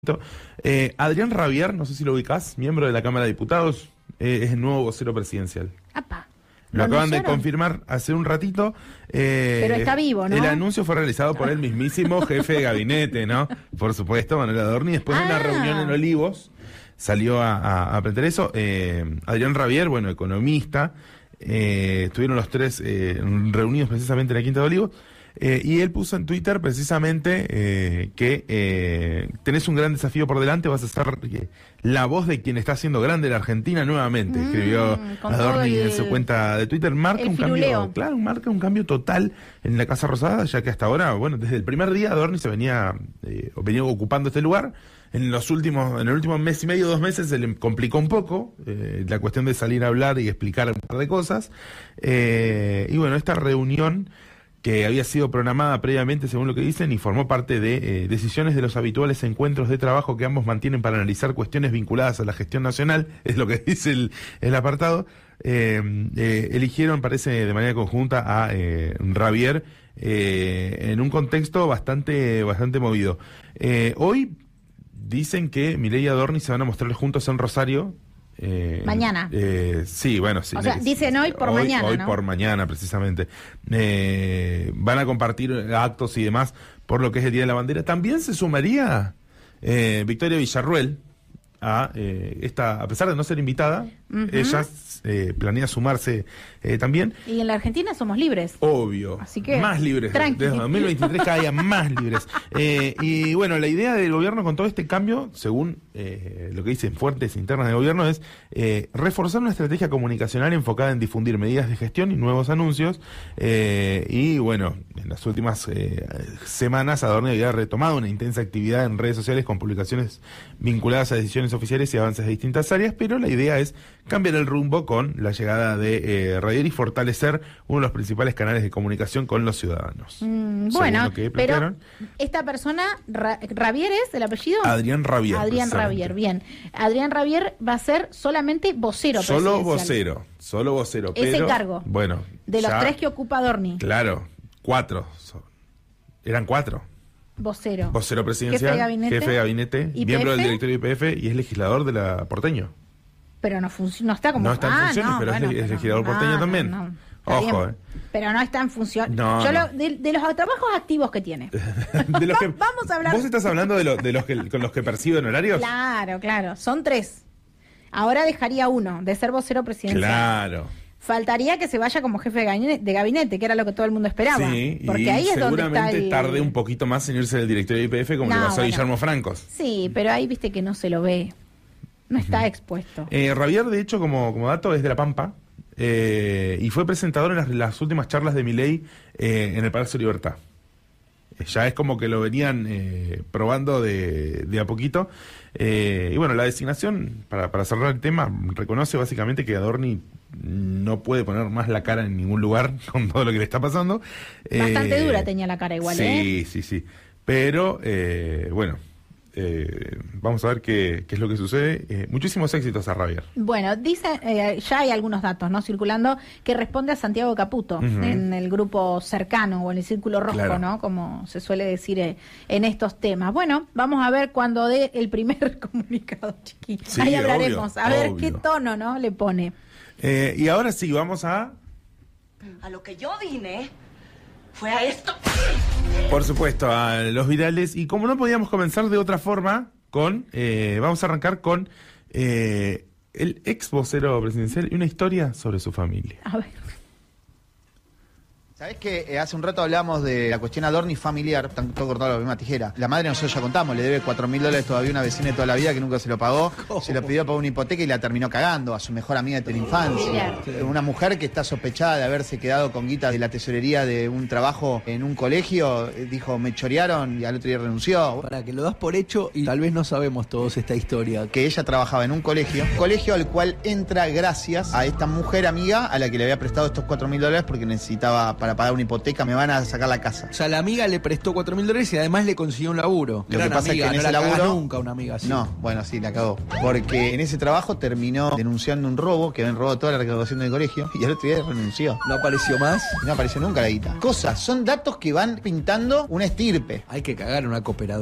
Adrián Rabier, no sé si lo ubicás, miembro de la Cámara de Diputados, es el nuevo vocero presidencial. ¡Apa! Lo acaban de confirmar hace un ratito. Pero está vivo, ¿no? El anuncio fue realizado por el mismísimo jefe de gabinete, ¿no? Por supuesto, Manuel Adorni. Después de una reunión en Olivos, salió a plantear eso. Adrián Rabier, bueno, economista, estuvieron los tres reunidos precisamente en la Quinta de Olivos. Y él puso en Twitter precisamente que tenés un gran desafío por delante, vas a ser la voz de quien está haciendo grande la Argentina nuevamente, escribió Adorni en su cuenta de Twitter. Marca un cambio, claro, marca un cambio total en la Casa Rosada, ya que hasta ahora, bueno, desde el primer día Adorni se venía ocupando este lugar. En el último mes y medio, 2 meses, se le complicó un poco la cuestión de salir a hablar y explicar un par de cosas. Y bueno, esta reunión que había sido programada previamente, según lo que dicen, y formó parte de decisiones de los habituales encuentros de trabajo que ambos mantienen para analizar cuestiones vinculadas a la gestión nacional, es lo que dice el apartado. Eligieron, parece, de manera conjunta a Rabier en un contexto bastante movido. Hoy dicen que Milei y Adorni se van a mostrar juntos en Rosario. Mañana. Sí, bueno, sí. O sea, dicen hoy por mañana, Hoy ¿no? por mañana, precisamente. Van a compartir actos y demás por lo que es el Día de la Bandera. También se sumaría Victoria Villarruel a pesar de no ser invitada, ella planea sumarse también. Y en la Argentina somos libres. Obvio. Así que más libres. Tranqui. Desde 2023 cada día más libres. Y bueno, la idea del gobierno con todo este cambio, según lo que dicen fuentes internas del gobierno, es reforzar una estrategia comunicacional enfocada en difundir medidas de gestión y nuevos anuncios. Y bueno, en las últimas semanas Adorni había retomado una intensa actividad en redes sociales con publicaciones vinculadas a decisiones oficiales y avances de distintas áreas, pero la idea es cambiar el rumbo con la llegada de Rabier y fortalecer uno de los principales canales de comunicación con los ciudadanos. Bueno, pero esta persona, ¿Rabier es el apellido? Adrián Rabier. Adrián Rabier, bien. Adrián Rabier va a ser solamente vocero presidencial. Solo vocero. Ese pero, cargo. Bueno. De los 3 que ocupa Adorni. Claro, 4. Eran 4. Vocero presidencial, jefe de gabinete, ¿YPF? Miembro del directorio de YPF y es legislador de la Porteño. Pero no está como... No está en funciones, pero es legislador porteño también. No. Ojo, Pero no está en función. No. De los trabajos activos que tiene. De los que, vamos a hablar. ¿Vos estás hablando de los que con los que perciben horarios? Claro. Son 3. Ahora dejaría 1 de ser vocero presidencial. Claro. Faltaría que se vaya como jefe de gabinete, que era lo que todo el mundo esperaba. Sí, porque y ahí es donde está seguramente tarde un poquito más en irse del directorio de YPF como le pasó a Guillermo Francos. Sí, pero ahí viste que no se lo ve. No está expuesto. Rabier, de hecho, como dato, es de La Pampa y fue presentador en las últimas charlas de Milei en el Palacio Libertad. Ya es como que lo venían probando de a poquito. Y bueno, la designación, para cerrar el tema, reconoce básicamente que Adorni no puede poner más la cara en ningún lugar con todo lo que le está pasando. Bastante dura tenía la cara igual, Sí. Pero, bueno, vamos a ver qué es lo que sucede. Muchísimos éxitos a Rabier. Bueno, dice, ya hay algunos datos, ¿no? Circulando, que responde a Santiago Caputo en el grupo cercano o en el círculo rojo, claro, ¿no? Como se suele decir en estos temas. Bueno, vamos a ver cuando dé el primer comunicado, chiqui. Sí, ahí hablaremos, a ver qué tono, ¿no? Le pone. Y ahora sí, vamos a lo que yo vine fue a esto. Por supuesto, a los virales. Y como no podíamos comenzar de otra forma, vamos a arrancar con el ex vocero presidencial y una historia sobre su familia. A ver. ¿Sabés que hace un rato hablamos de la cuestión Adorni familiar? Están todo cortado la misma tijera. La madre, nosotros ya contamos, le debe $4.000 todavía a una vecina de toda la vida que nunca se lo pagó. ¿Cómo? Se lo pidió para una hipoteca y la terminó cagando a su mejor amiga de la infancia. Una mujer que está sospechada de haberse quedado con guita de la tesorería de un trabajo en un colegio, dijo, me chorearon y al otro día renunció. Para que lo das por hecho y tal vez no sabemos todos esta historia. Que ella trabajaba en un colegio al cual entra gracias a esta mujer amiga a la que le había prestado estos $4.000 porque necesitaba para pagar una hipoteca, me van a sacar la casa. O sea, la amiga le prestó $4.000 y además le consiguió un laburo. Lo que pasa amiga, es que en no ese laburo nunca una amiga así. No, bueno, sí, la cagó. Porque en ese trabajo terminó denunciando un robo, que habían robado toda la recaudación del colegio, y al otro día renunció. ¿No apareció más? No apareció nunca la guita. Cosas, son datos que van pintando una estirpe. Hay que cagar a una cooperadora.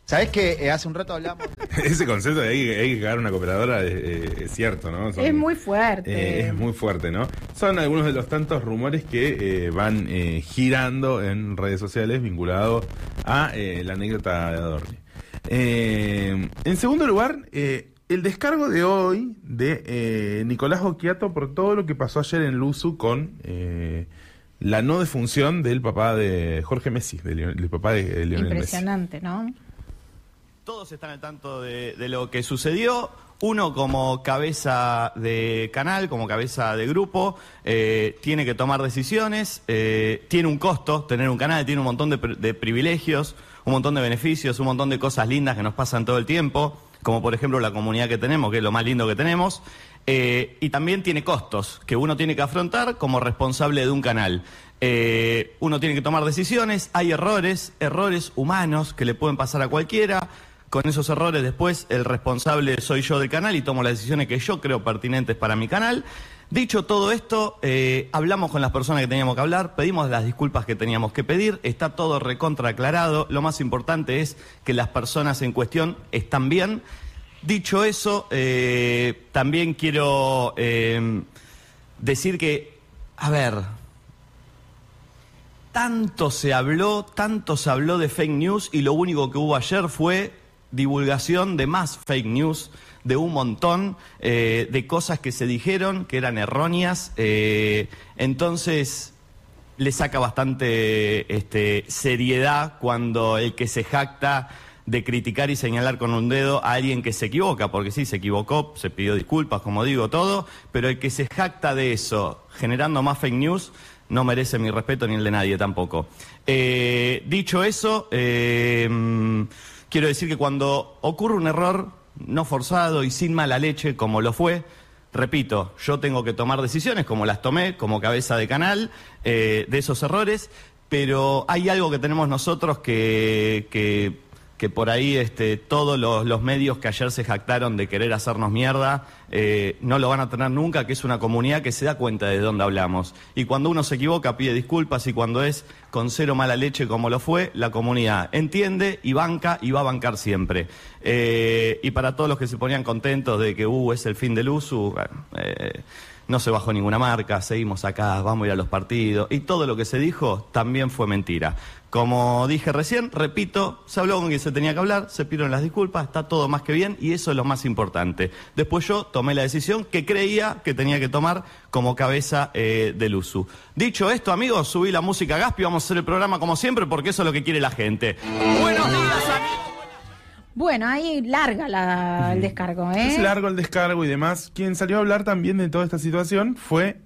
¿Sabés que hace un rato hablamos? Ese concepto de hay que cagar una cooperadora es cierto, ¿no? Es muy fuerte. Es muy fuerte, ¿no? Son algunos de los tantos rumores que van girando en redes sociales vinculados a la anécdota de Adorni. En segundo lugar, el descargo de hoy de Nicolás Occhiato por todo lo que pasó ayer en Luzu con la no defunción del papá de Jorge Messi, del papá de Lionel Impresionante, Messi. ¿no? Todos están al tanto de lo que sucedió. Uno como cabeza de canal, como cabeza de grupo, tiene que tomar decisiones, tiene un costo tener un canal, tiene un montón de privilegios, un montón de beneficios, un montón de cosas lindas que nos pasan todo el tiempo, como por ejemplo la comunidad que tenemos, que es lo más lindo que tenemos, y también tiene costos que uno tiene que afrontar como responsable de un canal. Uno tiene que tomar decisiones, hay errores humanos que le pueden pasar a cualquiera. Con esos errores después el responsable soy yo del canal y tomo las decisiones que yo creo pertinentes para mi canal. Dicho todo esto, hablamos con las personas que teníamos que hablar, pedimos las disculpas que teníamos que pedir, está todo recontra aclarado, lo más importante es que las personas en cuestión están bien. Dicho eso, también quiero decir que, a ver, tanto se habló de fake news y lo único que hubo ayer fue divulgación de más fake news, de un montón de cosas que se dijeron que eran erróneas, entonces le saca bastante seriedad cuando el que se jacta de criticar y señalar con un dedo a alguien que se equivoca, porque sí, se equivocó, se pidió disculpas, como digo, todo, pero el que se jacta de eso, generando más fake news, no merece mi respeto ni el de nadie tampoco. Dicho eso, quiero decir que cuando ocurre un error no forzado y sin mala leche, como lo fue, repito, yo tengo que tomar decisiones, como las tomé, como cabeza de canal, de esos errores, pero hay algo que tenemos nosotros que por ahí todos los medios que ayer se jactaron de querer hacernos mierda, no lo van a tener nunca, que es una comunidad que se da cuenta de dónde hablamos. Y cuando uno se equivoca pide disculpas, y cuando es con cero mala leche como lo fue, la comunidad entiende y banca y va a bancar siempre. Y para todos los que se ponían contentos de que es el fin del Luzu, no se bajó ninguna marca, seguimos acá, vamos a ir a los partidos, y todo lo que se dijo también fue mentira. Como dije recién, repito, se habló con quien se tenía que hablar, se pidieron las disculpas, está todo más que bien y eso es lo más importante. Después yo tomé la decisión que creía que tenía que tomar como cabeza del Luzu. Dicho esto, amigos, subí la música a Gaspi, vamos a hacer el programa como siempre porque eso es lo que quiere la gente. Buenos días, amigos. Bueno, ahí larga el descargo, ¿eh? Es largo el descargo y demás. Quien salió a hablar también de toda esta situación fue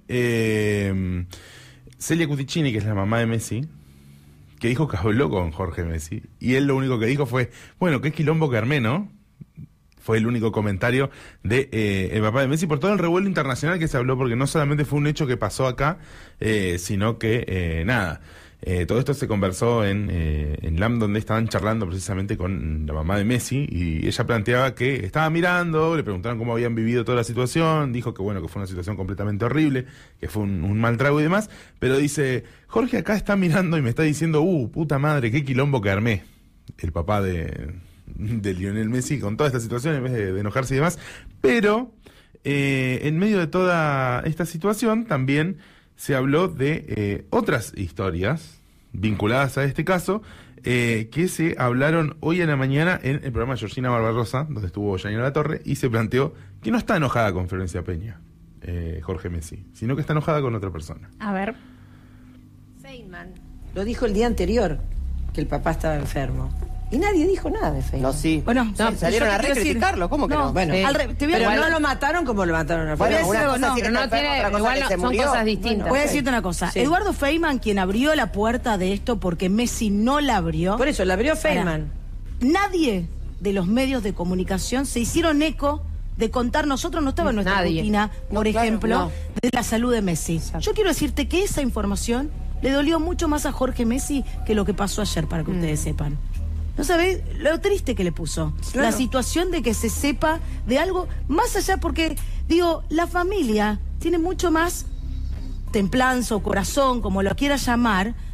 Celia Cuticini, que es la mamá de Messi, que dijo que habló con Jorge Messi, y él lo único que dijo fue, bueno, qué quilombo que armé, ¿no? Fue el único comentario de el papá de Messi por todo el revuelo internacional que se habló, porque no solamente fue un hecho que pasó acá, sino que, todo esto se conversó en LAM, donde estaban charlando precisamente con la mamá de Messi, y ella planteaba que estaba mirando, le preguntaron cómo habían vivido toda la situación, dijo que bueno, que fue una situación completamente horrible, que fue un mal trago y demás, pero dice, Jorge acá está mirando y me está diciendo, puta madre, qué quilombo que armé, el papá de Lionel Messi con toda esta situación, en vez de enojarse y demás, pero en medio de toda esta situación también se habló de otras historias vinculadas a este caso, que se hablaron hoy en la mañana en el programa Georgina Barbarosa, donde estuvo Janina Latorre, y se planteó que no está enojada con Florencia Peña, Jorge Messi, sino que está enojada con otra persona. A ver. Feynman lo dijo el día anterior, que el papá estaba enfermo. Y nadie dijo nada de Feynman. No, sí. Bueno, sí, salieron a recriticarlo, ¿cómo que no? Bueno, pero no lo mataron como lo mataron a Feynman. Bueno, una cosa pero no tiene, igual son cosas distintas. Voy a decirte una cosa. Sí. Eduardo Feynman, quien abrió la puerta de esto porque Messi no la abrió. Por eso, la abrió Feynman. Nadie de los medios de comunicación se hicieron eco de contar, nosotros no estaba en nuestra rutina, por ejemplo, de la salud de Messi. Exacto. Yo quiero decirte que esa información le dolió mucho más a Jorge Messi que lo que pasó ayer, para que ustedes sepan. ¿No sabés lo triste que le puso? Claro. La situación de que se sepa de algo más allá, porque, digo, la familia tiene mucho más templanza o corazón, como lo quieras llamar,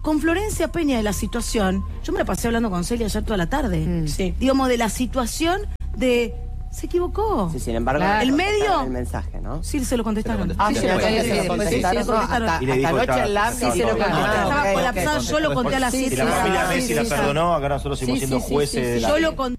con Florencia Peña de la situación, yo me la pasé hablando con Celia ayer toda la tarde. Sí. Digamos, de la situación de... Se equivocó. Sí, sin embargo, el medio... el mensaje, ¿no? Sí, se lo contestaron. Ah, sí, se lo contestaron. Hasta anoche en la... Sí, se lo contestaron. Estaba colapsado, yo lo conté a las 7. Si la familia Messi la perdonó, acá nosotros seguimos siendo jueces de la... Yo lo conté.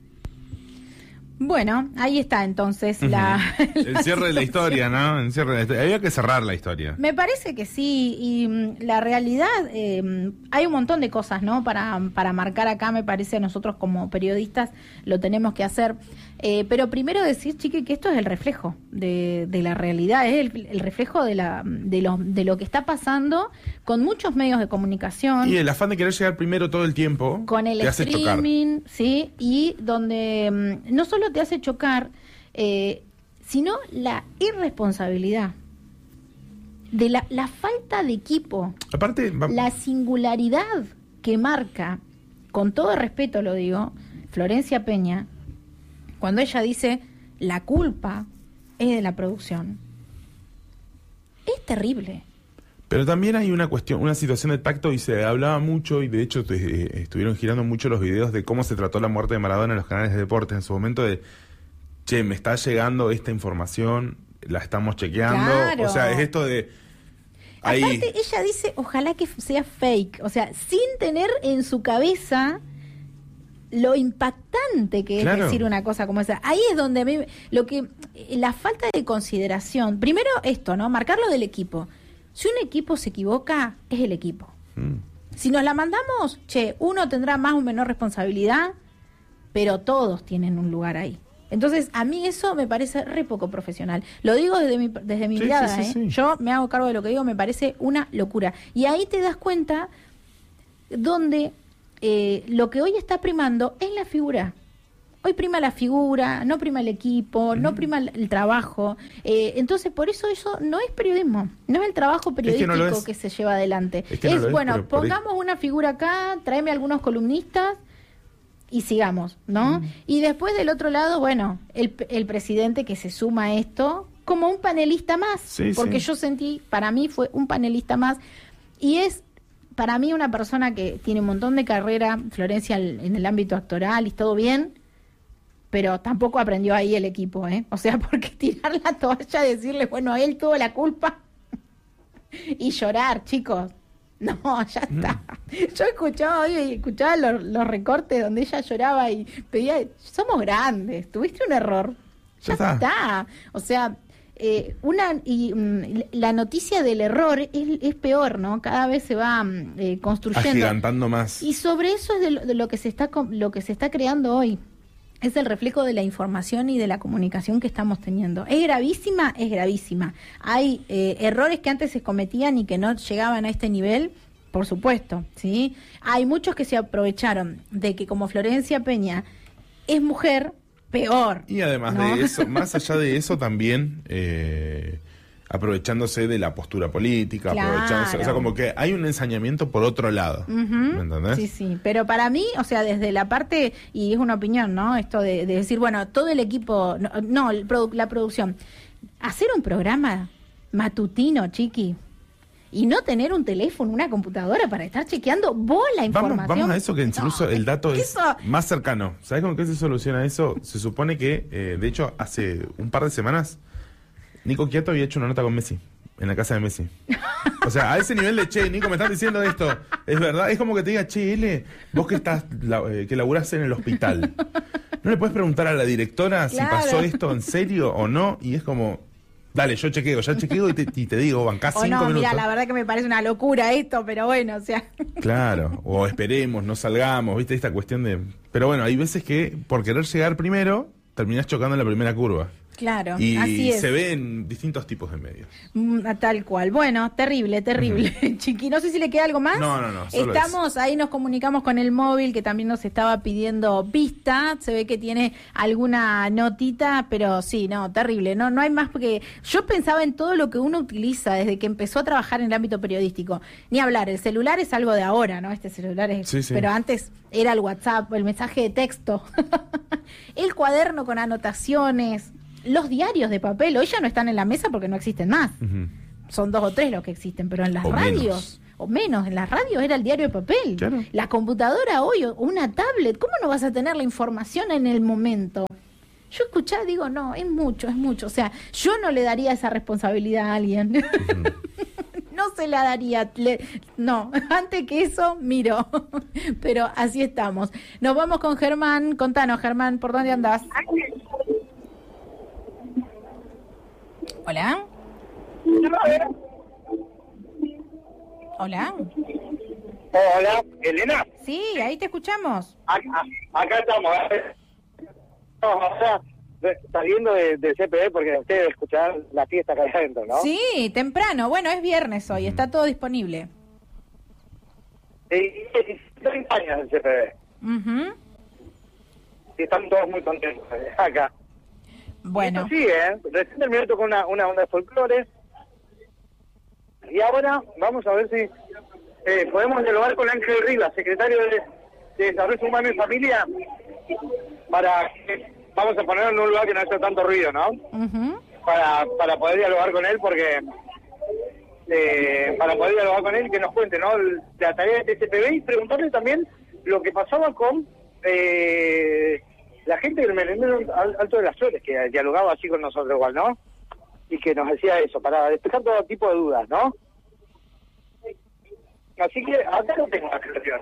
Bueno, ahí está entonces el cierre de la historia, ¿no? El cierre de la historia. Había que cerrar la historia. Me parece que sí, y la realidad, hay un montón de cosas, ¿no? Para marcar acá, me parece, nosotros como periodistas lo tenemos que hacer. Pero primero decir, Chiqui, que esto es el reflejo de la realidad, es el reflejo de lo que está pasando con muchos medios de comunicación. Y el afán de querer llegar primero todo el tiempo con el te hace streaming, ¿sí? Y donde no solo te hace chocar, sino la irresponsabilidad de la falta de equipo, aparte la singularidad que marca, con todo respeto lo digo, Florencia Peña, cuando ella dice la culpa es de la producción. Es terrible. Pero también hay una cuestión, una situación de tacto, y se hablaba mucho, y de hecho estuvieron girando mucho los videos de cómo se trató la muerte de Maradona en los canales de deportes en su momento, de, che, me está llegando esta información, la estamos chequeando, Claro. O sea, es esto de... Ahí... Aparte, ella dice, ojalá que sea fake, o sea, sin tener en su cabeza lo impactante que es decir una cosa como esa. Ahí es donde a mí, la falta de consideración, primero esto, ¿no? Marcarlo del equipo. Si un equipo se equivoca, es el equipo. Si nos la mandamos, uno tendrá más o menor responsabilidad, pero todos tienen un lugar ahí. Entonces, a mí eso me parece re poco profesional. Lo digo desde mi mirada, sí. Yo me hago cargo de lo que digo, me parece una locura. Y ahí te das cuenta donde lo que hoy está primando es la figura. Hoy prima la figura, no prima el equipo, no prima el trabajo. Entonces, por eso no es periodismo. No es el trabajo periodístico que se lleva adelante. Pongamos una figura acá, tráeme algunos columnistas y sigamos, ¿no? Y después del otro lado, bueno, el presidente que se suma a esto como un panelista más. Porque yo sentí, para mí fue un panelista más. Y es, para mí, una persona que tiene un montón de carrera, Florencia, en el ámbito actoral y todo bien, pero tampoco aprendió ahí el equipo, ¿eh? O sea, porque tirar la toalla, decirle, bueno, él tuvo la culpa y llorar, chicos. No, ya está. Yo escuchaba los recortes donde ella lloraba y pedía, somos grandes, tuviste un error. Ya está. O sea, la noticia del error es peor, ¿no? Cada vez se va construyendo. Agigantando más. Y sobre eso es de lo que se está creando hoy. Es el reflejo de la información y de la comunicación que estamos teniendo. ¿Es gravísima? Es gravísima. Hay errores que antes se cometían y que no llegaban a este nivel, por supuesto, ¿sí? Hay muchos que se aprovecharon de que como Florencia Peña es mujer, peor. Y además, ¿no?, de eso, más allá de eso también... aprovechándose de la postura política, aprovechándose, o sea, como que hay un ensañamiento por otro lado, ¿me entendés? Sí, pero para mí, o sea, desde la parte, y es una opinión, ¿no? Esto de decir, bueno, todo el equipo, la producción, hacer un programa matutino, Chiqui, y no tener un teléfono, una computadora para estar chequeando vos la información. Vamos a eso, que incluso el dato es más cercano. ¿Sabés con qué se soluciona eso? Se supone que, de hecho, hace un par de semanas, Nico Quiato había hecho una nota con Messi, en la casa de Messi. O sea, a ese nivel de, che, Nico, me estás diciendo esto, es verdad. Es como que te diga, che, L, vos que que laburás en el hospital, ¿no le puedes preguntar a la directora si pasó esto en serio o no? Y es como, dale, ya chequeo y te digo, bancás 5 minutos. Mira, la verdad que me parece una locura esto, pero bueno, o sea. Claro, o esperemos, no salgamos, ¿viste? Esta cuestión de... Pero bueno, hay veces que por querer llegar primero, terminás chocando en la primera curva. Claro, y así es. Se ve en distintos tipos de medios. Tal cual. Bueno, terrible. Chiqui, no sé si le queda algo más. No. Estamos, ahí nos comunicamos con el móvil, que también nos estaba pidiendo vista. Se ve que tiene alguna notita, pero sí, no, terrible. No hay más, porque yo pensaba en todo lo que uno utiliza desde que empezó a trabajar en el ámbito periodístico. Ni hablar, el celular es algo de ahora, ¿no? Este celular es... Sí. Pero antes era el WhatsApp, el mensaje de texto, el cuaderno con anotaciones... Los diarios de papel hoy ya no están en la mesa porque no existen más. Son 2 o 3 los que existen, pero en las radios, o menos, en las radios era el diario de papel. Claro. La computadora hoy, o una tablet, ¿cómo no vas a tener la información en el momento? Yo escuchaba, digo, no, es mucho. O sea, yo no le daría esa responsabilidad a alguien. No se la daría. No, antes que eso, miro. Pero así estamos. Nos vamos con Germán. Contanos, Germán, ¿por dónde andás? Hola. Hola. Hola, ¿Elena? Sí, ahí te escuchamos. Acá estamos. Ahora saliendo del CPB porque ustedes escucharán la fiesta acá adentro, ¿no? Sí, temprano. Bueno, es viernes hoy, está todo disponible. 30 años del CPB. Y están todos muy contentos acá. Bueno. Sí, recién terminé con una onda de folclore. Y ahora vamos a ver si podemos dialogar con Ángel Rivas, secretario de Desarrollo Humano y Familia, para que vamos a ponerlo en un lugar que no haya tanto ruido, ¿no? Para poder dialogar con él, porque para poder dialogar con él y que nos cuente, ¿no?, la tarea de TCPB, y preguntarle también lo que pasaba con la gente del merendero Alto de las Flores, que dialogaba así con nosotros igual, ¿no? Y que nos decía eso, para despejar todo tipo de dudas, ¿no? Así que acá lo tengo a Ángel Rivas,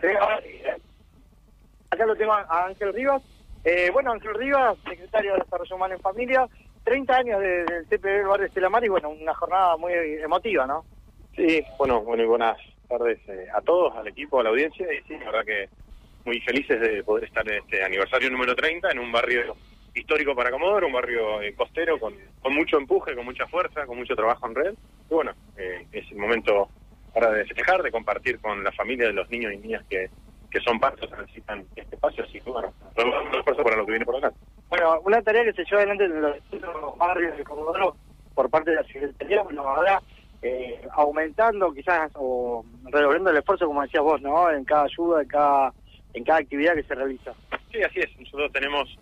acá lo tengo a Ángel Rivas. Bueno, Ángel Rivas, secretario de Desarrollo Humano en Familia, 30 años del CPB del barrio Estela Mar, y bueno, una jornada muy emotiva, ¿no? Sí, bueno, y buenas tardes a todos, al equipo, a la audiencia, y sí, la verdad que muy felices de poder estar en este aniversario número 30 en un barrio histórico para Comodoro, un barrio costero con mucho empuje, con mucha fuerza, con mucho trabajo en red. Y bueno, es el momento ahora de festejar, de compartir con la familia de los niños y niñas que son parte, necesitan este espacio, así que bueno, un esfuerzo para lo que viene por acá. Bueno, una tarea que se lleva adelante en los distintos barrios de Comodoro por parte de la Secretaría, bueno, ahora aumentando quizás o redoblando el esfuerzo, como decías vos, ¿no?, en cada ayuda, en cada actividad que se realiza. Sí, así es. Nosotros tenemos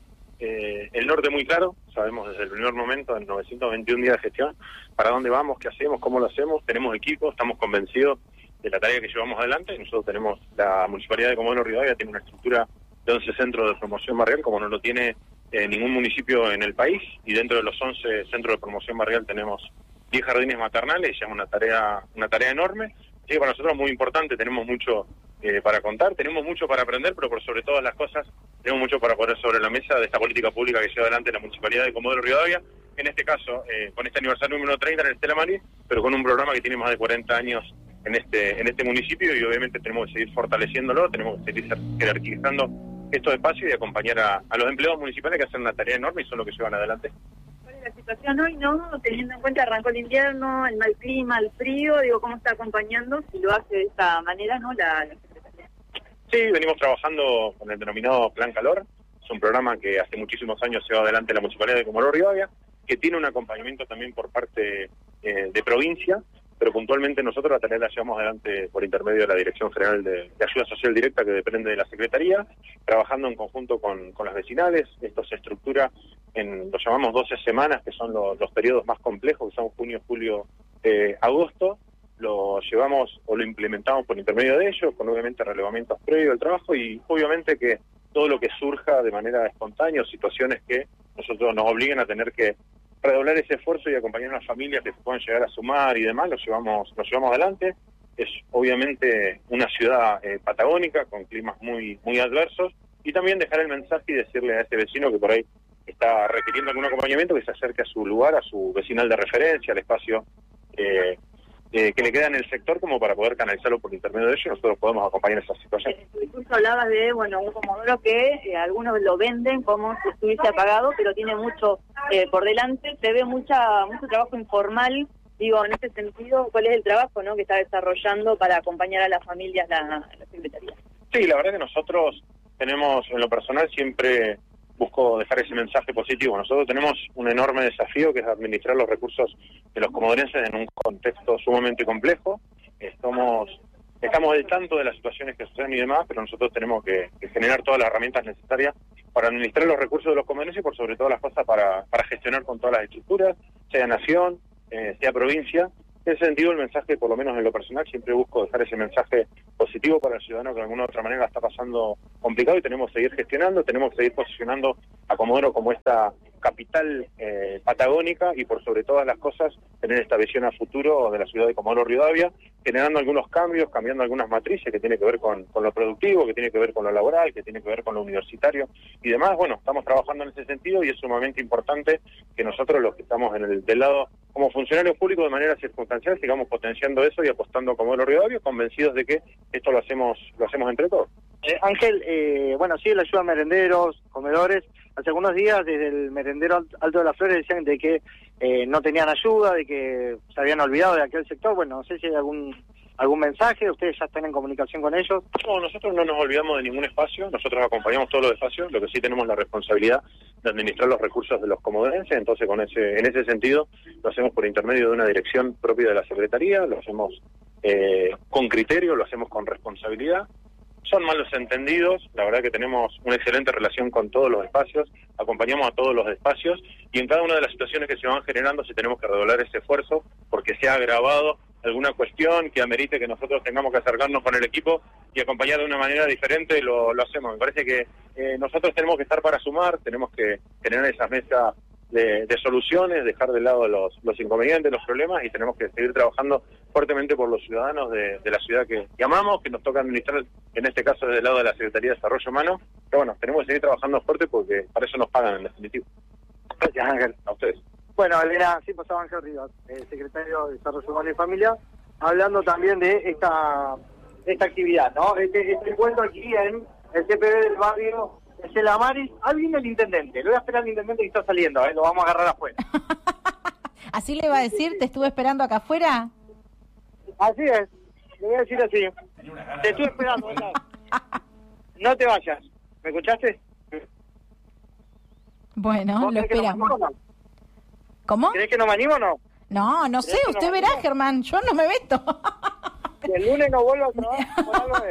el norte muy claro, sabemos desde el primer momento, en 921 días de gestión, para dónde vamos, qué hacemos, cómo lo hacemos, tenemos equipo, estamos convencidos de la tarea que llevamos adelante. Nosotros tenemos, la Municipalidad de Comodoro Rivadavia tiene una estructura de 11 centros de promoción barrial, como no lo tiene ningún municipio en el país, y dentro de los 11 centros de promoción barrial tenemos 10 jardines maternales, y ya es una tarea enorme. Así que para nosotros es muy importante, tenemos mucho para contar, tenemos mucho para aprender, pero por sobre todas las cosas tenemos mucho para poner sobre la mesa de esta política pública que lleva adelante la Municipalidad de Comodoro Rivadavia, en este caso con este aniversario número 30 en el Estela Maris, pero con un programa que tiene más de 40 años en este municipio, y obviamente tenemos que seguir fortaleciéndolo, tenemos que seguir jerarquizando estos espacios y acompañar a los empleados municipales que hacen una tarea enorme y son los que llevan adelante. ¿Cuál es la situación hoy, no? Teniendo en cuenta arrancó el invierno, el mal clima, el frío, digo, ¿cómo está acompañando? Si lo hace de esta manera, ¿no?, la Secretaría. Sí, venimos trabajando con el denominado Plan Calor. Es un programa que hace muchísimos años lleva adelante la Municipalidad de Comodoro Rivadavia, que tiene un acompañamiento también por parte de provincia, pero puntualmente nosotros la tarea la llevamos adelante por intermedio de la Dirección General de Ayuda Social Directa, que depende de la Secretaría, trabajando en conjunto con las vecinales. Esto se estructura en, lo llamamos 12 semanas, que son los periodos más complejos, que son junio, julio, agosto. Lo llevamos o lo implementamos por intermedio de ellos, con obviamente relevamientos previos al trabajo, y obviamente que todo lo que surja de manera espontánea, o situaciones que nosotros nos obliguen a tener que redoblar ese esfuerzo y acompañar a las familias que se puedan llegar a sumar y demás, lo llevamos adelante. Es obviamente una ciudad patagónica con climas muy adversos, y también dejar el mensaje y decirle a ese vecino que por ahí está requiriendo algún acompañamiento, que se acerque a su lugar, a su vecinal de referencia, al espacio que le queda en el sector, como para poder canalizarlo por intermedio de ellos, nosotros podemos acompañar esa situación. En tu discurso hablabas de, bueno, un Comodoro que algunos lo venden como si estuviese apagado, pero tiene mucho por delante, se ve mucho trabajo informal. Digo, en este sentido, ¿cuál es el trabajo, no, que está desarrollando para acompañar a las familias la Secretaría? Sí, la verdad que nosotros tenemos, en lo personal, siempre busco dejar ese mensaje positivo. Nosotros tenemos un enorme desafío, que es administrar los recursos de los comodorenses en un contexto sumamente complejo. Estamos al tanto de las situaciones que suceden y demás, pero nosotros tenemos que generar todas las herramientas necesarias para administrar los recursos de los comodorenses, y por sobre todas las cosas para gestionar con todas las estructuras, sea nación, sea provincia, En ese sentido, el mensaje, por lo menos en lo personal, siempre busco dejar ese mensaje positivo para el ciudadano que de alguna u otra manera está pasando complicado y tenemos que seguir gestionando, tenemos que seguir posicionando a Comodoro como esta capital patagónica y por sobre todas las cosas tener esta visión a futuro de la ciudad de Comodoro Rivadavia, generando algunos cambios, cambiando algunas matrices que tiene que ver con lo productivo, que tiene que ver con lo laboral, que tiene que ver con lo universitario y demás. Bueno, estamos trabajando en ese sentido y es sumamente importante que nosotros, los que estamos del lado como funcionarios públicos de manera circunstancial, sigamos potenciando eso y apostando a Comodoro Rivadavia, convencidos de que esto lo hacemos entre todos. Ángel, bueno, sí, la ayuda a merenderos, comedores. Hace algunos días desde el merendero Alto de las Flores decían de que no tenían ayuda, de que se habían olvidado de aquel sector. Bueno, no sé si hay algún mensaje, ustedes ya están en comunicación con ellos. No, nosotros no nos olvidamos de ningún espacio, nosotros acompañamos todos los espacios, lo que sí tenemos la responsabilidad de administrar los recursos de los comodorenses, entonces en ese sentido lo hacemos por intermedio de una dirección propia de la Secretaría, lo hacemos con criterio, lo hacemos con responsabilidad. Son malos entendidos, la verdad que tenemos una excelente relación con todos los espacios, acompañamos a todos los espacios y en cada una de las situaciones que se van generando sí tenemos que redoblar ese esfuerzo porque se ha agravado alguna cuestión que amerite que nosotros tengamos que acercarnos con el equipo y acompañar de una manera diferente, lo hacemos. Me parece que nosotros tenemos que estar para sumar, tenemos que generar esas mesas de soluciones, dejar de lado los inconvenientes, los problemas y tenemos que seguir trabajando fuertemente por los ciudadanos de la ciudad que amamos, que nos toca administrar, en este caso desde el lado de la Secretaría de Desarrollo Humano, pero bueno, tenemos que seguir trabajando fuerte porque para eso nos pagan en definitiva. Gracias, Ángel. A ustedes. Bueno, Elena, sí pasaba Ángel Rivas, secretario de Desarrollo Humano y Familia, hablando también de esta actividad, ¿no? Este encuentro aquí en el CPB del barrio de la Maris. Ahí viene el intendente, lo voy a esperar al intendente que está saliendo, lo vamos a agarrar afuera. ¿Así le va a decir, te estuve esperando acá afuera? Así es, le voy a decir así. Te estuve esperando, ¿verdad? No te vayas, ¿me escuchaste? Bueno, lo esperamos. ¿Cómo? ¿Crees que no me animo o no? No, no sé, usted verá, Germán, yo no me meto. Si el lunes no vuelvo a trabajar, por algo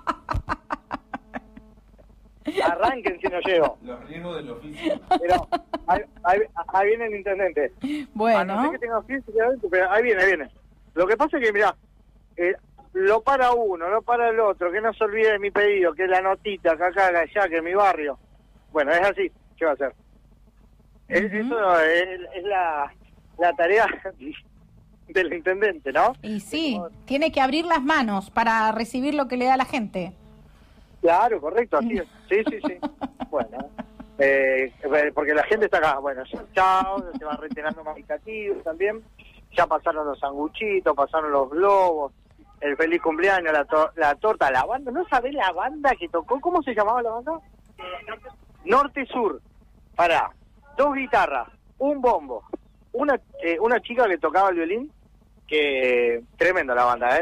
arranquen si no llego. Los riesgos del oficio. Pero ahí viene el intendente. Bueno. No sé que tenga física, pero ahí viene. Lo que pasa es que, mirá, lo para uno, lo para el otro, que no se olvide de mi pedido, que es la notita, que acá, allá, que es mi barrio. Bueno, es así, ¿qué va a hacer? Eso es la tarea del intendente, ¿no? Y sí, tiene que abrir las manos para recibir lo que le da la gente. Claro, correcto, así es. Sí. Bueno, porque la gente está acá, bueno, chao, se van retirando más indicativos también. Ya pasaron los sanguchitos, pasaron los globos, el feliz cumpleaños, la torta, la banda. ¿No sabés la banda que tocó? ¿Cómo se llamaba la banda? Norte Sur. Pará, 2 guitarras, un bombo, una chica que tocaba el violín, que tremenda la banda,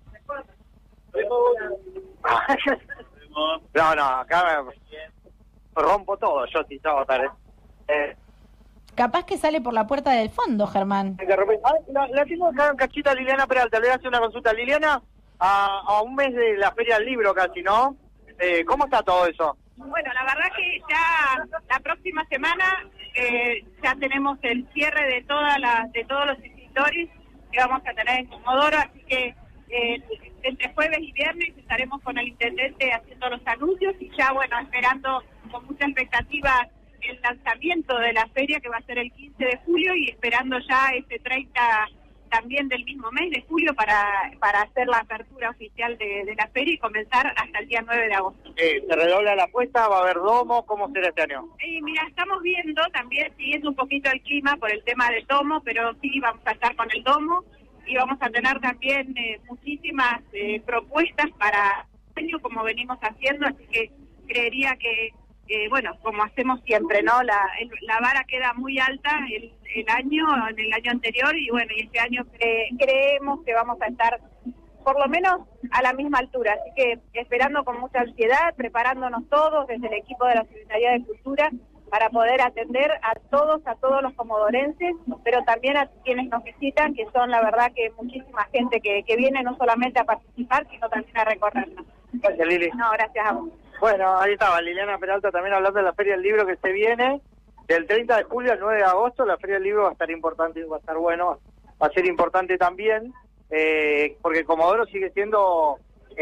No, acá me rompo todo, yo sí, estaba tarde. Capaz que sale por la puerta del fondo, Germán. La tengo acá en cachita Liliana Peralta, le voy a hacer una consulta. Liliana, a un mes de la Feria del Libro casi, ¿no? ¿Cómo está todo eso? Bueno, la verdad que ya la próxima semana ya tenemos el cierre de todos los escritores que vamos a tener en Comodoro, así que entre jueves y viernes estaremos con el intendente haciendo los anuncios y ya, bueno, esperando con mucha expectativa el lanzamiento de la feria que va a ser el 15 de julio y esperando ya este 30 también del mismo mes de julio para hacer la apertura oficial de la feria y comenzar hasta el día 9 de agosto. ¿Se redobla la apuesta? ¿Va a haber domo? ¿Cómo será este año? Mira, estamos viendo también, siguiendo un poquito el clima por el tema del domo, pero sí vamos a estar con el domo y vamos a tener también muchísimas propuestas para el año como venimos haciendo, así que creería que bueno, como hacemos siempre, ¿no? La vara queda muy alta en el año anterior y bueno, y este año creemos que vamos a estar por lo menos a la misma altura, así que esperando con mucha ansiedad, preparándonos todos desde el equipo de la Secretaría de Cultura para poder atender a todos los comodorenses, pero también a quienes nos visitan, que son la verdad que muchísima gente que viene no solamente a participar, sino también a recorrernos. Gracias, Lili. No, gracias a vos. Bueno, ahí estaba Liliana Peralta también hablando de la Feria del Libro que se viene. Del 30 de julio al 9 de agosto, la Feria del Libro va a estar importante y va a estar bueno. va a ser importante también, porque Comodoro sigue siendo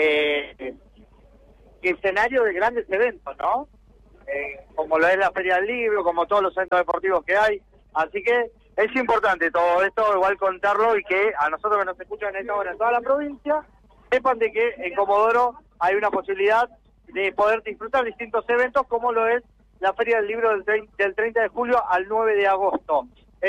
escenario de grandes eventos, ¿no? Como lo es la Feria del Libro, como todos los eventos deportivos que hay. Así que es importante todo esto, igual contarlo, y que a nosotros que nos escuchan en esta hora en toda la provincia, sepan de que en Comodoro hay una posibilidad de poder disfrutar distintos eventos, como lo es la Feria del Libro del 30 de julio al 9 de agosto.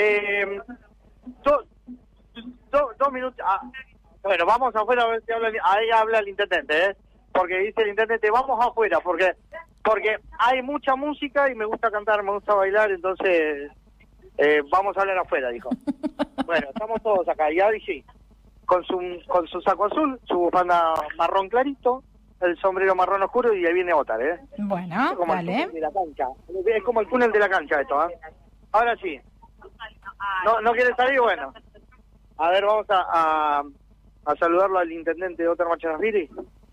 2 minutos. Bueno, vamos afuera a ver si ahí habla el intendente, porque dice el intendente, vamos afuera, porque hay mucha música y me gusta cantar, me gusta bailar, entonces vamos a hablar afuera, dijo. Bueno, estamos todos acá, y ahí sí, con su saco azul, su bufanda marrón clarito, el sombrero marrón oscuro, y ahí viene Otar, Bueno, dale. Es como el túnel de la cancha esto, Ahora sí. ¿No quiere salir? Bueno. A ver, vamos a saludarlo al intendente Otar Machanasvili.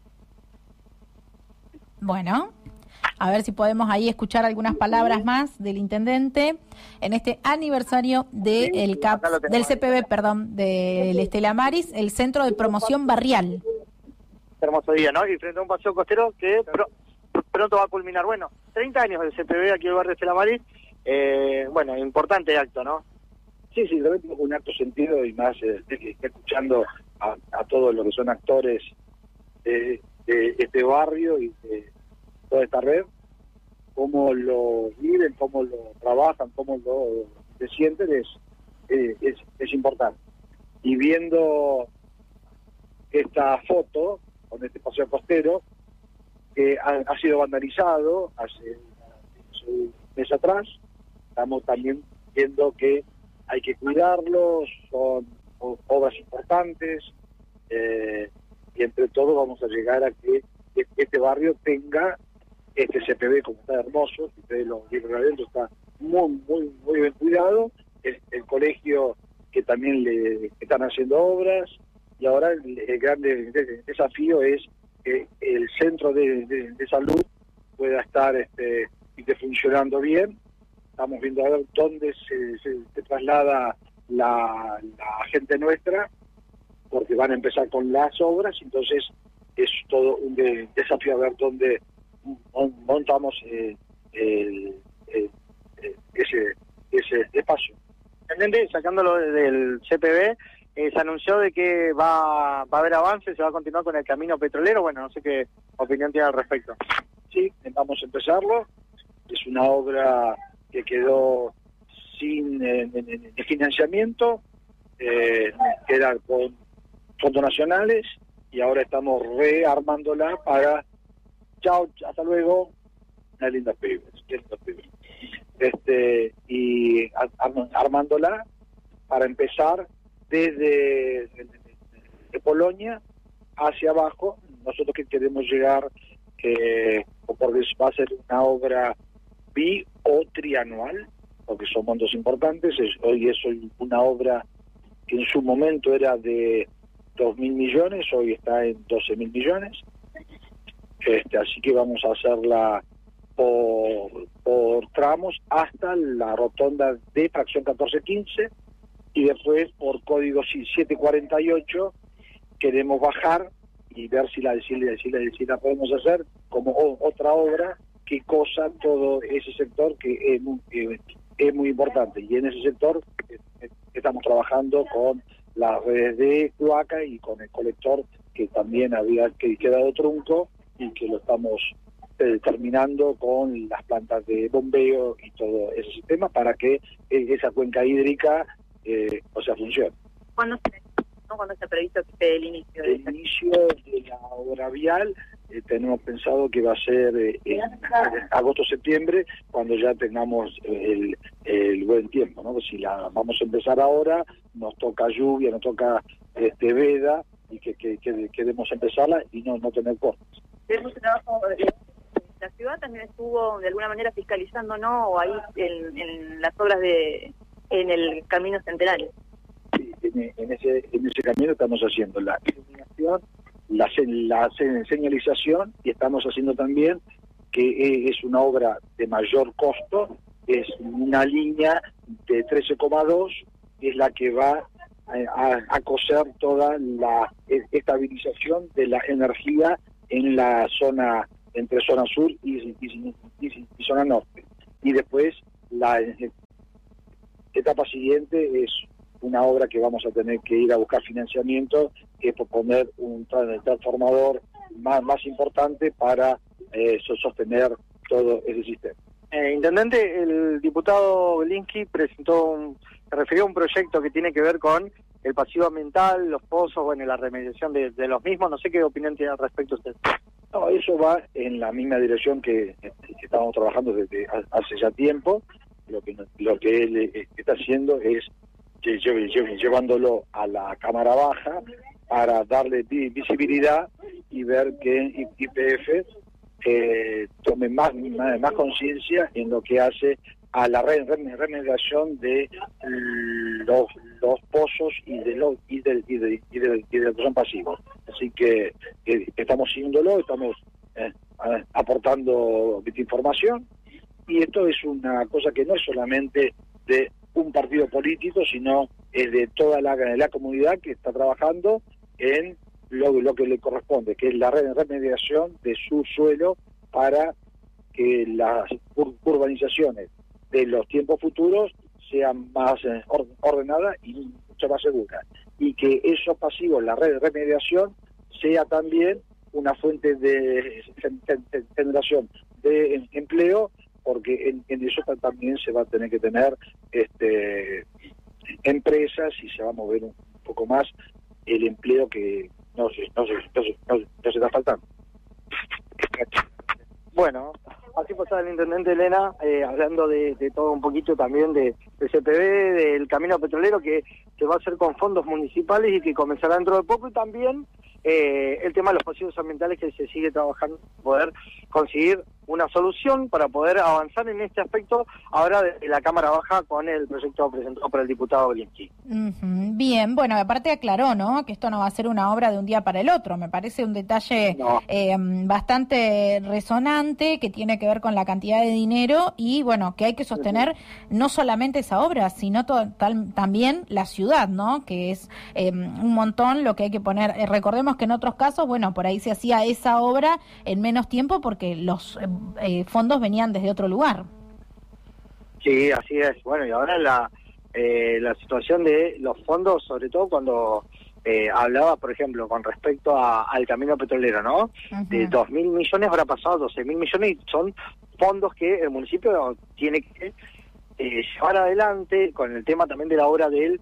Bueno, a ver si podemos ahí escuchar algunas palabras más del intendente en este aniversario del CPB, perdón, del Estela Maris, el Centro de Promoción Barrial. Hermoso día, ¿no? Y frente a un paseo costero que pronto va a culminar. Bueno, 30 años del CPB aquí en el barrio Estela Maris. Bueno, importante acto, ¿no? Sí, realmente con un acto sentido, y más escuchando a todos los que son actores de este barrio y de toda esta red, cómo lo viven, cómo lo trabajan, cómo se sienten, es importante. Y viendo esta foto con este paseo costero, que ha sido vandalizado hace un mes atrás, estamos también viendo que hay que cuidarlos, son obras importantes, y entre todos vamos a llegar a que este barrio tenga este CPB como está hermoso. Ustedes lo vieron adentro, está muy bien cuidado. El colegio, que también le están haciendo obras, y ahora el gran desafío es que el centro de salud pueda estar funcionando bien. Estamos viendo a ver dónde se traslada la gente nuestra, porque van a empezar con las obras, entonces es todo un desafío a ver dónde montamos ese espacio. Intendente, sacándolo del CPB, se anunció de que va a haber avances, se va a continuar con el camino petrolero. Bueno, no sé qué opinión tiene al respecto. Sí, vamos a empezarlo. Es una obra que quedó sin financiamiento, queda con fondos nacionales, y ahora estamos rearmándola para... Chao, hasta luego. Una linda pibe. Y armándola para empezar desde de Polonia hacia abajo. Nosotros que queremos llegar, porque va a ser una obra bi o trianual, porque son montos importantes. Hoy es una obra que en su momento era de 2.000 millones, hoy está en 12.000 millones. Así que vamos a hacerla por tramos hasta la rotonda de fracción 1415, y después por código 748 queremos bajar y ver si la podemos hacer como otra obra que cosa todo ese sector que es muy importante. Y en ese sector estamos trabajando con las redes de cloaca y con el colector, que también había quedado trunco, y que lo estamos terminando con las plantas de bombeo y todo ese sistema para que esa cuenca hídrica funcione. ¿Cuándo está previsto que esté el inicio? El inicio de la obra vial tenemos pensado que va a ser en agosto-septiembre, cuando ya tengamos el buen tiempo, ¿no? Si la vamos a empezar ahora, nos toca lluvia, nos toca veda, y que queremos empezarla y no tener cortes. Es un trabajo. La ciudad también estuvo de alguna manera fiscalizando, ¿no? O ahí en las obras en el camino centenario. Sí, en ese camino estamos haciendo la iluminación, la señalización, y estamos haciendo también, que es una obra de mayor costo, es una línea de 13,2, es la que va a coser toda la estabilización de la energía en la zona, entre zona sur y zona norte. Y después la etapa siguiente es una obra que vamos a tener que ir a buscar financiamiento, que es poner un transformador más importante para sostener todo ese sistema. Intendente, el diputado Belinsky se refirió a un proyecto que tiene que ver con el pasivo ambiental, los pozos, bueno, la remediación de los mismos. No sé qué opinión tiene al respecto usted. No, eso va en la misma dirección que estamos trabajando desde hace ya tiempo. Lo que él está haciendo es llevándolo a la Cámara Baja para darle visibilidad y ver que YPF tome más conciencia en lo que hace a la remediación de los pozos y de los que son pasivos. Así que estamos siguiéndolo, estamos aportando información, y esto es una cosa que no es solamente de un partido político, sino es de toda la comunidad que está trabajando en lo que le corresponde, que es la remediación de su suelo para que las urbanizaciones de los tiempos futuros sean más ordenadas y mucho más seguras, y que esos pasivos, la remediación, sea también una fuente de generación de empleo, porque en eso también se va a tener que tener empresas, y se va a mover un poco más el empleo que no se está faltando. Bueno, así pasaba el intendente Elena, hablando de todo un poquito también de CPB, del camino petrolero que va a ser con fondos municipales y que comenzará dentro de poco, y también el tema de los pasivos ambientales, que se sigue trabajando para poder conseguir una solución para poder avanzar en este aspecto ahora de la Cámara Baja con el proyecto presentado por el diputado Belinsky. Bien, bueno, aparte aclaró, ¿no?, que esto no va a ser una obra de un día para el otro. Me parece un detalle bastante resonante, que tiene que ver con la cantidad de dinero y, bueno, que hay que sostener no solamente esa obra, sino también la ciudad, ¿no?, que es un montón lo que hay que poner. Recordemos que en otros casos, bueno, por ahí se hacía esa obra en menos tiempo porque los fondos venían desde otro lugar. Sí, así es. Bueno, y ahora la situación de los fondos, sobre todo cuando hablaba, por ejemplo, con respecto al camino petrolero, ¿no? De 2.000 millones, ahora pasado a 12.000 millones, y son fondos que el municipio tiene que llevar adelante con el tema también de la obra de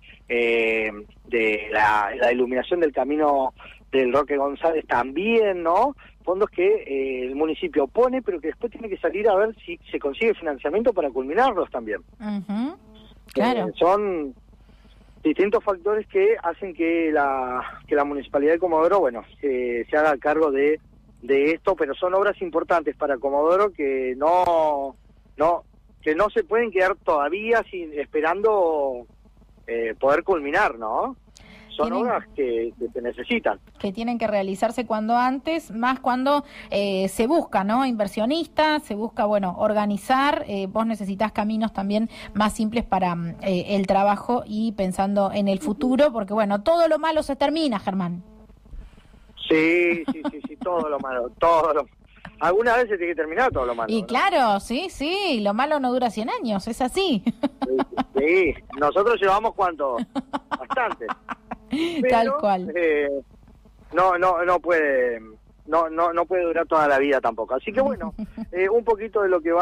la iluminación del camino del Roque González también, ¿no? Fondos que el municipio pone, pero que después tiene que salir a ver si se consigue financiamiento para culminarlos también. Claro. Son distintos factores que hacen que la Municipalidad de Comodoro, bueno, se haga cargo de esto, pero son obras importantes para Comodoro que no se pueden quedar todavía esperando poder culminar, ¿no? Son obras que se necesitan. Que tienen que realizarse cuando antes, más cuando se busca, ¿no?, inversionistas, se busca, bueno, organizar. Vos necesitas caminos también más simples para el trabajo y pensando en el futuro, porque, bueno, todo lo malo se termina, Germán. Sí, todo lo malo, alguna vez se tiene que terminar todo lo malo. Y claro, sí, lo malo no dura 100 años, es así. Sí, nosotros llevamos ¿cuánto? Bastante. Pero, tal cual. No puede durar toda la vida tampoco. Así que bueno, un poquito de lo que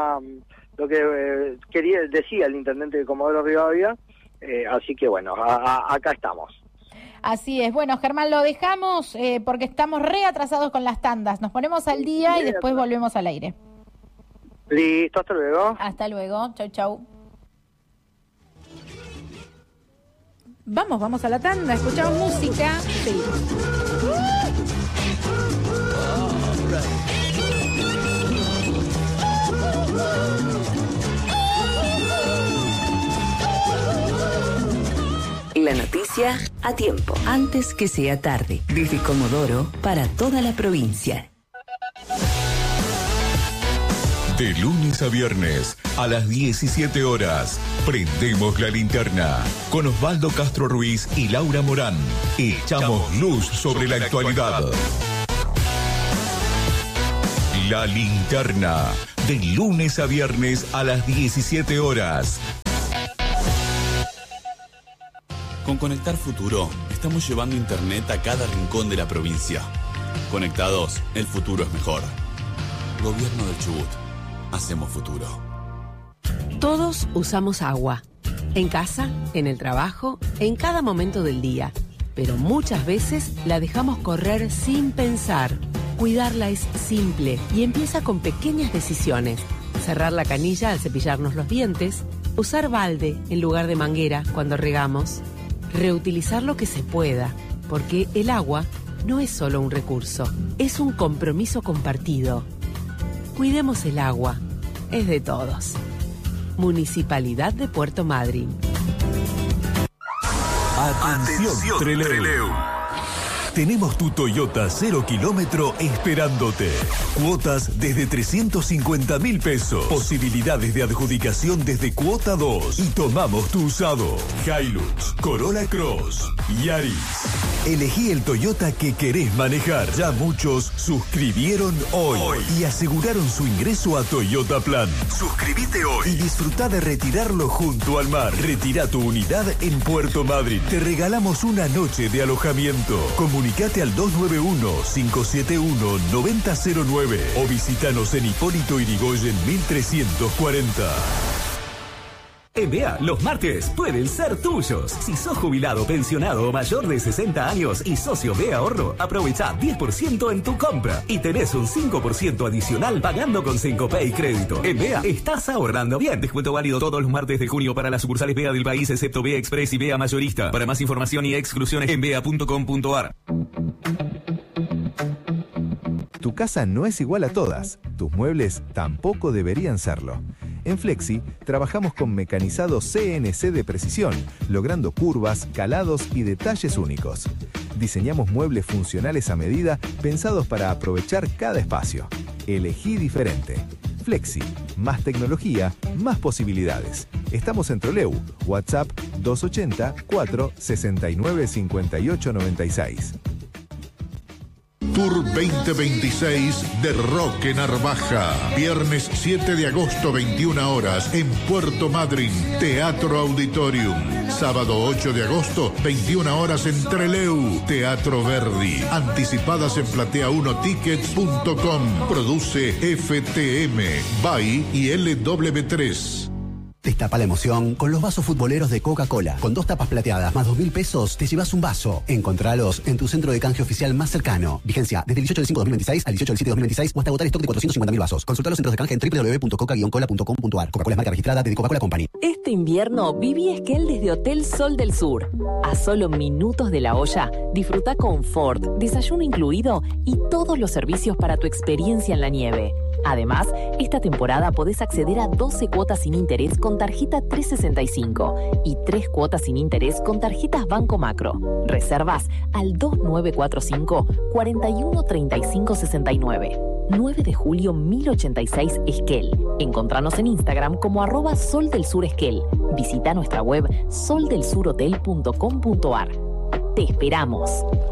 decía el intendente de Comodoro Rivadavia, así que bueno, acá estamos. Así es. Bueno, Germán, lo dejamos porque estamos reatrasados con las tandas. Nos ponemos al día y después volvemos al aire. Listo, hasta luego. Hasta luego. Chau. Vamos a la tanda, escuchamos música. Sí. La noticia a tiempo, antes que sea tarde. Desde Comodoro para toda la provincia. De lunes a viernes, a las 17 horas, prendemos la linterna con Osvaldo Castro Ruiz y Laura Morán. Echamos luz sobre la actualidad. La linterna, de lunes a viernes a las 17 horas. Con Conectar Futuro, estamos llevando internet a cada rincón de la provincia. Conectados, el futuro es mejor. Gobierno del Chubut. Hacemos futuro. Todos usamos agua. En casa, en el trabajo, en cada momento del día. Pero muchas veces la dejamos correr sin pensar. Cuidarla es simple y empieza con pequeñas decisiones. Cerrar la canilla al cepillarnos los dientes. Usar balde en lugar de manguera cuando regamos. Reutilizar lo que se pueda, porque el agua no es solo un recurso, es un compromiso compartido. Cuidemos el agua, es de todos. Municipalidad de Puerto Madryn. Atención, Trelew. Tenemos tu Toyota 0 kilómetro esperándote. Cuotas desde 350.000 pesos. Posibilidades de adjudicación desde cuota 2. Y tomamos tu usado. Hilux, Corolla Cross, Yaris. Elegí el Toyota que querés manejar. Ya muchos suscribieron hoy y aseguraron su ingreso a Toyota Plan. Suscríbete hoy y disfruta de retirarlo junto al mar. Retira tu unidad en Puerto Madryn. Te regalamos una noche de alojamiento. Comunicate al 291-571-9009 o visítanos en Hipólito Yrigoyen 1340. En BEA, los martes pueden ser tuyos. Si sos jubilado, pensionado o mayor de 60 años y socio BEA Ahorro, aprovecha 10% en tu compra y tenés un 5% adicional pagando con Syncopay Crédito. En BEA estás ahorrando bien. Descuento válido todos los martes de junio para las sucursales BEA del país, excepto BEA Express y BEA Mayorista. Para más información y exclusiones en bea.com.ar. Tu casa no es igual a todas. Tus muebles tampoco deberían serlo. En Flexi trabajamos con mecanizado CNC de precisión, logrando curvas, calados y detalles únicos. Diseñamos muebles funcionales a medida, pensados para aprovechar cada espacio. Elegí diferente. Flexi, más tecnología, más posibilidades. Estamos en Trelew. WhatsApp 280 469 5896. Tour 2026 de Roque Narvaja. Viernes 7 de agosto, 21 horas, en Puerto Madryn, Teatro Auditorium. Sábado 8 de agosto, 21 horas, en Trelew, Teatro Verdi. Anticipadas en platea1tickets.com. Produce FTM, BAI y LW3. Destapa la emoción con los vasos futboleros de Coca-Cola. Con 2 tapas plateadas más 2.000 pesos, te llevas un vaso. Encontralos en tu centro de canje oficial más cercano. Vigencia desde el 18 del 5 de 2026 al 18 del 7 de 2026 o hasta agotar stock de 450.000 vasos. Consulta los centros de canje en www.coca-cola.com.ar. Coca-Cola es marca registrada de Coca-Cola Company. Este invierno viví Esquel desde Hotel Sol del Sur. A solo minutos de la olla, disfruta confort, desayuno incluido y todos los servicios para tu experiencia en la nieve. Además, esta temporada podés acceder a 12 cuotas sin interés con tarjeta 365 y 3 cuotas sin interés con tarjetas Banco Macro. Reservas al 2945 413569. 9 de julio 1086 Esquel. Encontranos en Instagram como @soldelsuresquel. Visita nuestra web soldelsurhotel.com.ar. Te esperamos.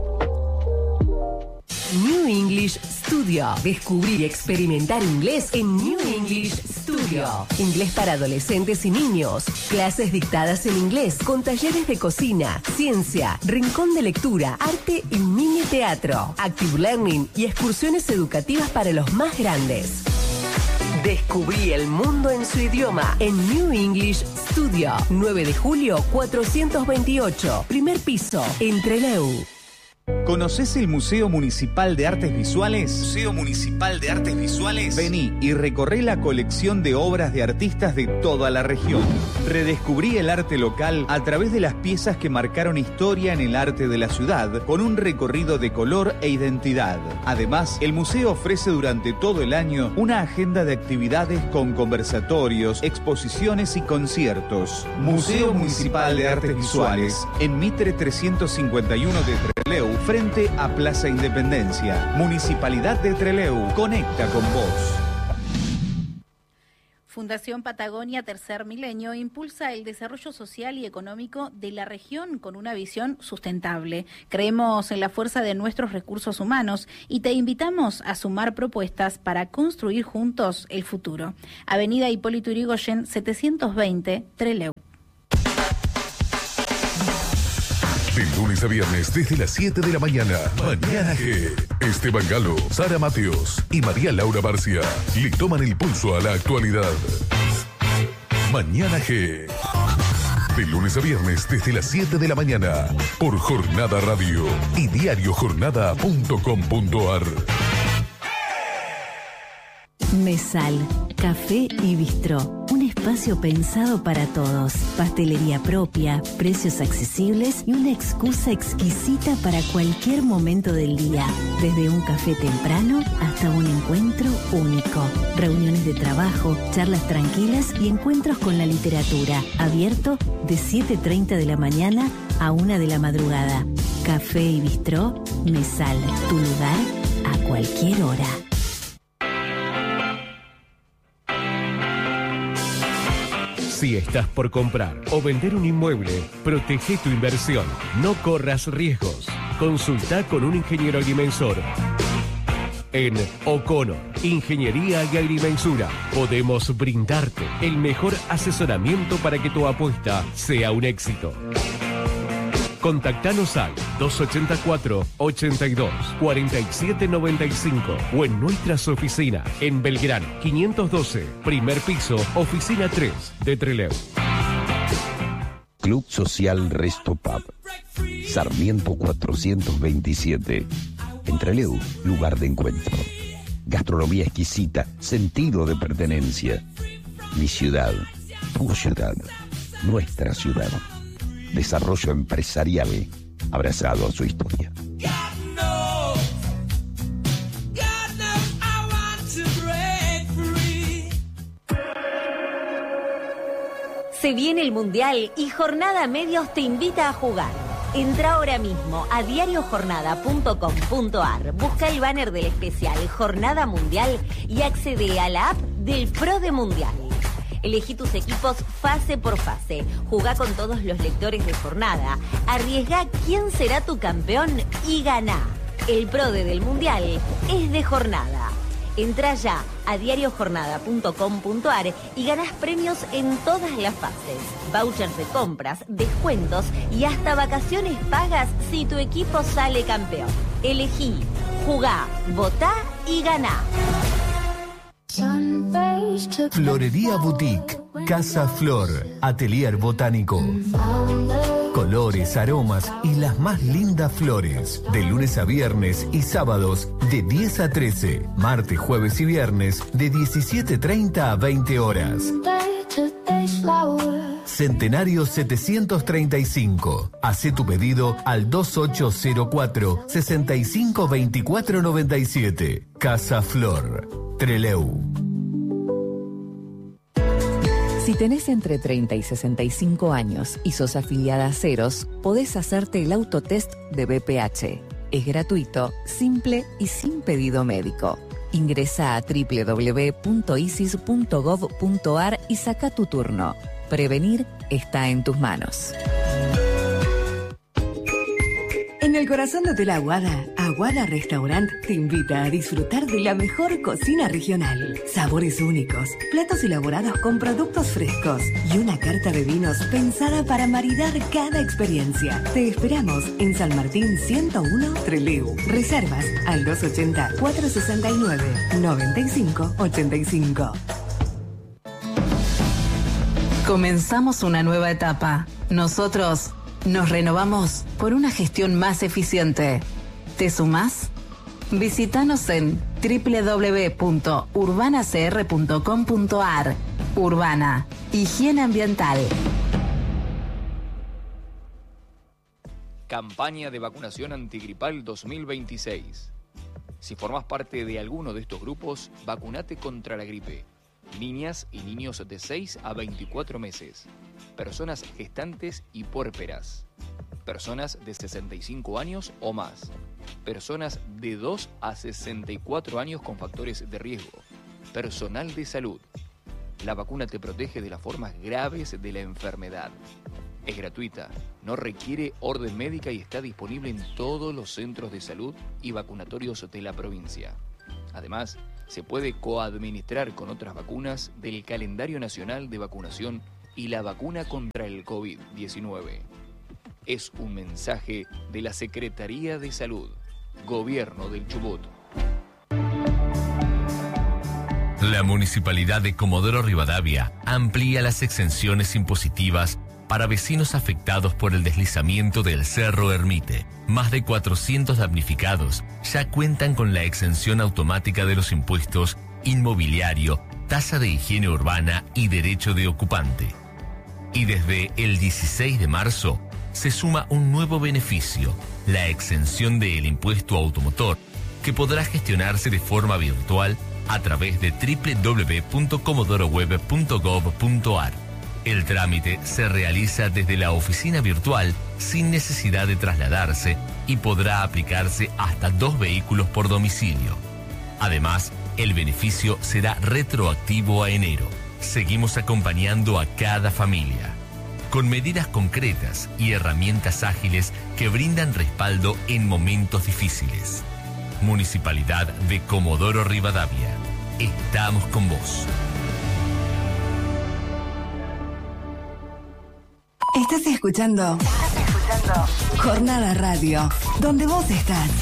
New English Studio. Descubrir y experimentar inglés en New English Studio. Inglés para adolescentes y niños. Clases dictadas en inglés con talleres de cocina, ciencia, rincón de lectura, arte y mini teatro. Active Learning y excursiones educativas para los más grandes. Descubrí el mundo en su idioma en New English Studio. 9 de julio 428. Primer piso, en Trelew. ¿Conocés el Museo Municipal de Artes Visuales? Museo Municipal de Artes Visuales. Vení y recorré la colección de obras de artistas de toda la región. Redescubrí el arte local a través de las piezas que marcaron historia en el arte de la ciudad, con un recorrido de color e identidad. Además, el museo ofrece durante todo el año una agenda de actividades con conversatorios, exposiciones y conciertos. Museo Municipal de Artes Visuales, en Mitre 351 de Trelew, frente a Plaza Independencia. Municipalidad de Trelew, conecta con vos. Fundación Patagonia Tercer Milenio impulsa el desarrollo social y económico de la región con una visión sustentable. Creemos en la fuerza de nuestros recursos humanos y te invitamos a sumar propuestas para construir juntos el futuro. Avenida Hipólito Yrigoyen, 720, Trelew. De lunes a viernes desde las 7 de la mañana. Mañana G. Esteban Galo, Sara Mateos y María Laura Barcia le toman el pulso a la actualidad. Mañana G. De lunes a viernes desde las 7 de la mañana por Jornada Radio y diariojornada.com.ar. Mesal, café y bistró. Un espacio pensado para todos. Pastelería propia, precios accesibles y una excusa exquisita para cualquier momento del día. Desde un café temprano hasta un encuentro único. Reuniones de trabajo, charlas tranquilas y encuentros con la literatura. Abierto de 7:30 de la mañana a 1 de la madrugada. Café y bistró, Mesal. Tu lugar a cualquier hora. Si estás por comprar o vender un inmueble, protege tu inversión. No corras riesgos. Consulta con un ingeniero agrimensor. En O'Connor, Ingeniería y Agrimensura, podemos brindarte el mejor asesoramiento para que tu apuesta sea un éxito. Contactanos al 284-82-4795 o en nuestras oficinas en Belgrano 512, primer piso, oficina 3 de Trelew. Club Social Resto Pub, Sarmiento 427, en Trelew, lugar de encuentro. Gastronomía exquisita, sentido de pertenencia. Mi ciudad, tu ciudad, nuestra ciudad. Desarrollo empresarial abrazado a su historia. Se viene el Mundial y Jornada Medios te invita a jugar. Entra ahora mismo a diariojornada.com.ar, busca el banner del especial Jornada Mundial y accede a la app del Pro de Mundial. Elegí tus equipos fase por fase. Jugá con todos los lectores de Jornada. Arriesgá quién será tu campeón y ganá. El PRODE del Mundial es de Jornada. Entrá ya a diariojornada.com.ar y ganás premios en todas las fases. Vouchers de compras, descuentos y hasta vacaciones pagas si tu equipo sale campeón. Elegí, jugá, votá y ganá. Florería Boutique, Casa Flor, Atelier Botánico. Colores, aromas y las más lindas flores. De lunes a viernes y sábados de 10 a 13. Martes, jueves y viernes de 17:30 a 20 horas. Centenario 735. Hacé tu pedido al 2804-652497. Casa Flor, Trelew. Si tenés entre 30 y 65 años y sos afiliada a Ceros, podés hacerte el autotest de BPH. Es gratuito, simple y sin pedido médico. Ingresa a www.isis.gov.ar y saca tu turno. Prevenir está en tus manos. En el corazón de Hotel Aguada, Aguada Restaurant te invita a disfrutar de la mejor cocina regional. Sabores únicos, platos elaborados con productos frescos y una carta de vinos pensada para maridar cada experiencia. Te esperamos en San Martín 101 Trelew. Reservas al 280-469-9585. Comenzamos una nueva etapa. Nosotros nos renovamos por una gestión más eficiente. ¿Te sumás? Visítanos en www.urbanacr.com.ar. Urbana, higiene ambiental. Campaña de vacunación antigripal 2026. Si formás parte de alguno de estos grupos, vacunate contra la gripe. Niñas y niños de 6 a 24 meses. Personas gestantes y puérperas. Personas de 65 años o más. Personas de 2 a 64 años con factores de riesgo. Personal de salud. La vacuna te protege de las formas graves de la enfermedad. Es gratuita, no requiere orden médica y está disponible en todos los centros de salud y vacunatorios de la provincia. Además, se puede coadministrar con otras vacunas del calendario nacional de vacunación y la vacuna contra el COVID-19. Es un mensaje de la Secretaría de Salud, Gobierno del Chubut. La Municipalidad de Comodoro Rivadavia amplía las exenciones impositivas para vecinos afectados por el deslizamiento del Cerro Ermite. Más de 400 damnificados ya cuentan con la exención automática de los impuestos inmobiliario, tasa de higiene urbana y derecho de ocupante. Y desde el 16 de marzo se suma un nuevo beneficio, la exención del impuesto automotor, que podrá gestionarse de forma virtual a través de www.comodoroweb.gov.ar. El trámite se realiza desde la oficina virtual sin necesidad de trasladarse y podrá aplicarse hasta 2 vehículos por domicilio. Además, el beneficio será retroactivo a enero. Seguimos acompañando a cada familia, con medidas concretas y herramientas ágiles que brindan respaldo en momentos difíciles. Municipalidad de Comodoro Rivadavia. Estamos con vos. Estás escuchando Jornada Radio, donde vos estás.